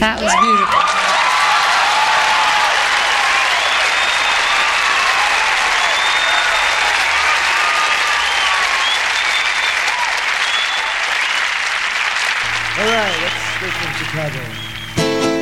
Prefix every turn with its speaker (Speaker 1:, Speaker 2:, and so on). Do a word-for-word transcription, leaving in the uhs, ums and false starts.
Speaker 1: That was beautiful.
Speaker 2: All right, let's go from Chicago.